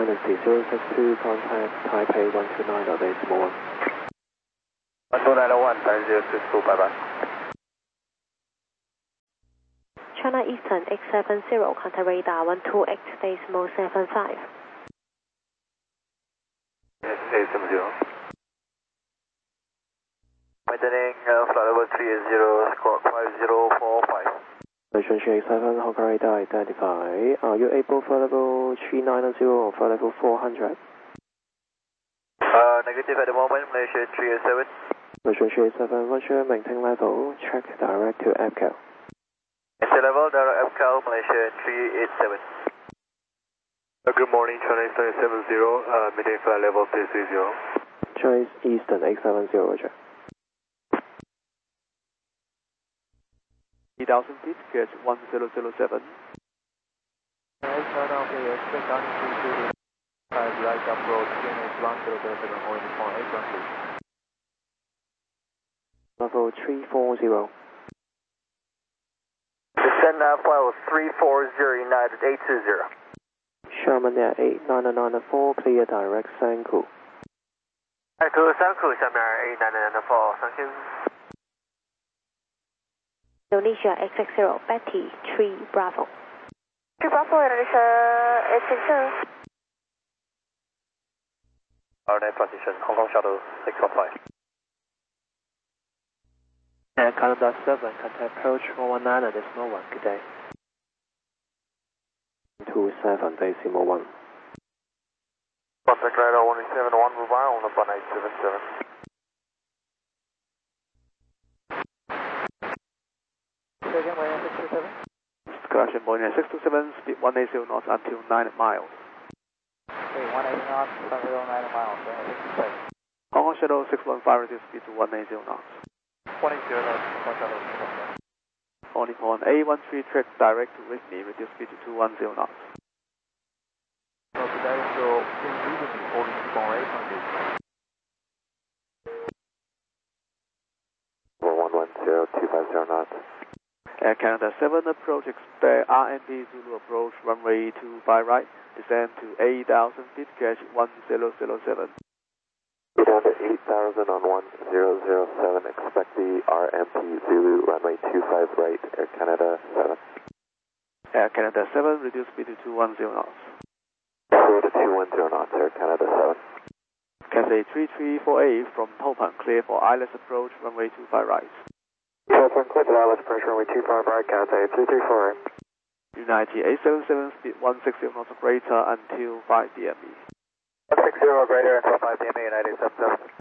Dynasty 062, contact Taipei 129.8.1. 129.1, 062, bye bye. China Eastern X70, contact radar 128.75. X70. Maintaining flight level 380, squawk 5045. Malaysian X7, Hong Kong radar identify. Are you able for level 390 or for level 400? Negative at the moment, Malaysia 387. Malaysian X7, Roger, maintain level, check direct to APCAL. Maintain level, direct APCAL, Malaysia 387. Good morning, China Eastern X70, maintain flight level 330. China Eastern X70, Roger. 8,000 feet, gauge 1007. Right approach, QNH 1007, holding for 813. Level 340. Descend now, flight 340, United 820. Sherman Air 8994, clear direct Sanku. Sanku, 下面8994, thank you. Indonesia XX0, Betty 3 Bravo. 3 Bravo, Indonesia XX0. RNA transition, Hong Kong Shuttle 645. Air Canada 7, contact approach 119.1, good day. 27.1. Contact radar 171, mobile on the 1877. Again, Marine 627. Correction, Marine 627, speed 180 knots until 9 miles. Okay, 180 knots, until 9 miles, 627. Hong Kong Shuttle 615, reduce speed to 180 knots. 180 knots, Hong Kong Shuttle 615. On Nippon A13 track direct to Whitney, reduce speed to 210 knots. Today, so in Whitney, holding Nippon A13. 110250 knots. Air Canada 7, approach, expect RMP Zulu approach, runway 25 right, descend to 8,000 feet, gauge 1007. Get down to 8,000 on 1007, expect the RMP Zulu, runway 25 right, Air Canada 7. Air Canada 7, reduce speed to 210 knots. 0 to 210 knots, Air Canada 7. Cathay 3348 from Topang, clear for ILS approach, runway 25 right. Topang, clear for ILS approach, runway 25 right, Cathay 3348. United 877, speed 160 knots operator until 5 p.m. 160 operator until 5 p.m. United 77.